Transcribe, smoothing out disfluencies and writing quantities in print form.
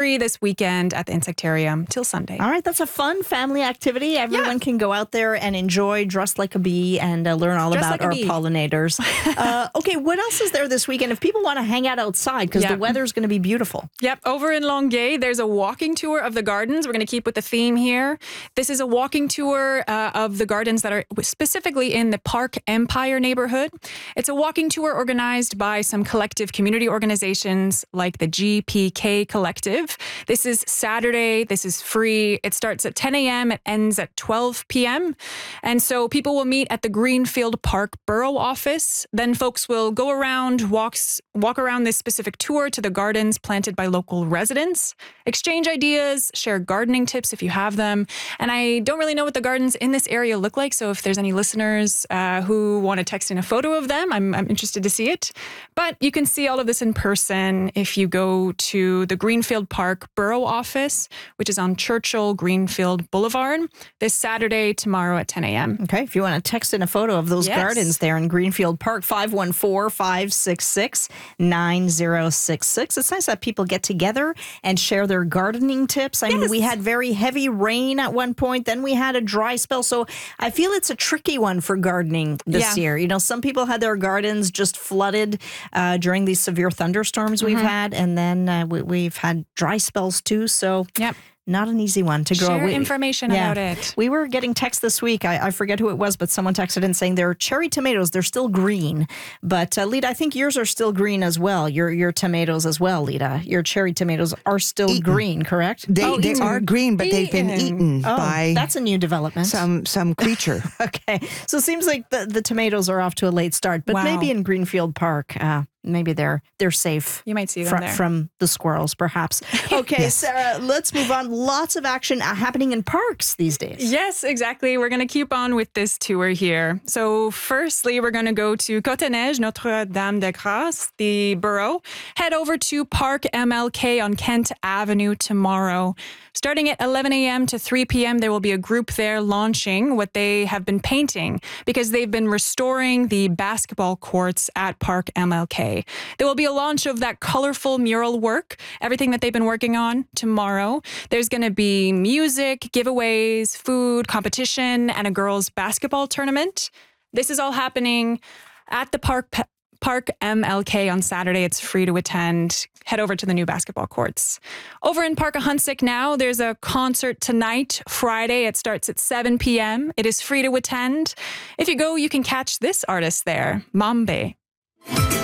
free this weekend at the Insectarium till Sunday. All right, that's a fun family activity. Everyone can go out there and enjoy, dress like a bee, and learn all about our pollinators. Okay, what else is there this weekend? If people want to hang out outside, because the weather's going to be beautiful. Yep, over in Longueuil, there's a walking tour of the gardens. We're going to keep with the theme here. This is a walking tour of the gardens that are specifically in the Park Empire neighborhood. It's a walking tour organized by some collective community organizations like the GPK Collective. This is Saturday. This is free. It starts at 10 a.m. It ends at 12 p.m. And so people will meet at the Greenfield Park Borough office. Then folks will go around, walk around this specific tour to the gardens planted by local residents, exchange ideas, share gardening tips if you have them. And I don't really know what the gardens in this area look like. So if there's any listeners who want to text in a photo of them, I'm interested to see it. But you can see all of this in person if you go to the Greenfield Park Borough office, which is on Churchill Greenfield Boulevard, this Saturday, tomorrow at 10 a.m. Okay, if you want to text in a photo of those gardens there in Greenfield Park, 514-566-9066. It's nice that people get together and share their gardening tips. I mean, we had very heavy rain at one point, then we had a dry spell. So I feel it's a tricky one for gardening this year. You know, some people had their gardens just flooded during these severe thunderstorms we've had, and then we've had dry spells too. So not an easy one to grow. Share information about it. We were getting texts this week. I forget who it was, but someone texted in saying they're cherry tomatoes. They're still green. But Lita, I think yours are still green as well. Your tomatoes as well, Lita. Your cherry tomatoes are still green, correct? They are green, but they've been eaten by... That's a new development. Some creature. Okay. So it seems like the tomatoes are off to a late start. But maybe in Greenfield Park... maybe they're safe. You might see them there. From the squirrels, perhaps. Okay, Sarah, let's move on. Lots of action happening in parks these days. Yes, exactly. We're going to keep on with this tour here. So firstly, we're going to go to Côte-Neige, Notre-Dame-de-Grâce, the borough. Head over to Park MLK on Kent Avenue tomorrow. Starting at 11 a.m. to 3 p.m., there will be a group there launching what they have been painting because they've been restoring the basketball courts at Park MLK. There will be a launch of that colorful mural work, everything that they've been working on tomorrow. There's going to be music, giveaways, food, competition, and a girls' basketball tournament. This is all happening at the Park MLK on Saturday. It's free to attend. Head over to the new basketball courts. Over in Park Ahuntsic now, there's a concert tonight, Friday. It starts at 7 p.m. It is free to attend. If you go, you can catch this artist there, Mambe.